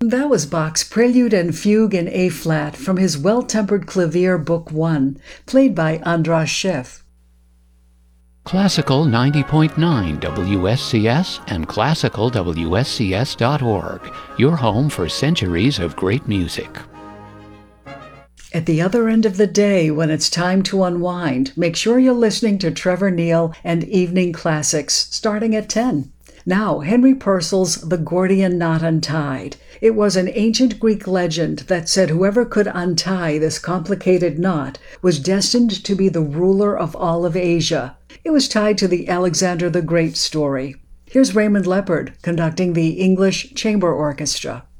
That was Bach's Prelude and Fugue in A-flat from his Well-Tempered Clavier Book 1, played by Andras Schiff. Classical 90.9 WSCS and classicalwscs.org, your home for centuries of great music. At the other end of the day, when it's time to unwind, make sure you're listening to Trevor Neal and Evening Classics, starting at 10. Now, Henry Purcell's The Gordian Knot Untied. It was an ancient Greek legend that said whoever could untie this complicated knot was destined to be the ruler of all of Asia. It was tied to the Alexander the Great story. Here's Raymond Leppard conducting the English Chamber Orchestra.